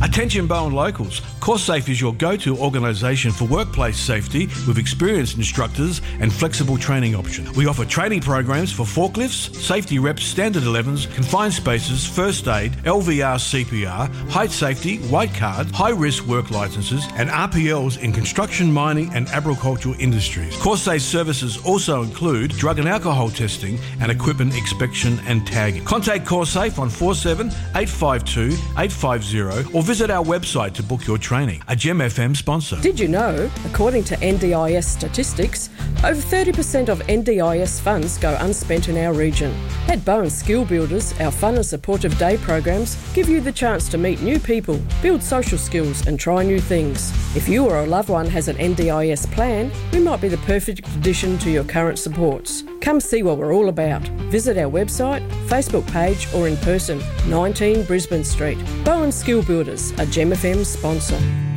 Attention Bowen locals, CourseSafe is your go-to organisation for workplace safety with experienced instructors and flexible training options. We offer training programs for forklifts, safety reps, standard 11s, confined spaces, first aid, LVR, CPR, height safety, white card, high-risk work licences and RPLs in construction, mining and agricultural industries. CourseSafe services also include drug and alcohol testing and equipment inspection and tagging. Contact CourseSafe on 47 852 850 or visit our website to book your training. A Gem FM sponsor. Did you know, according to NDIS statistics, over 30% of NDIS funds go unspent in our region? At Bowen Skill Builders, our fun and supportive day programs give you the chance to meet new people, build social skills and try new things. If you or a loved one has an NDIS plan, we might be the perfect addition to your current supports. Come see what we're all about. Visit our website, Facebook page or in person, 19 Brisbane Street. Bowen Skill Builders, a Gem FM sponsor.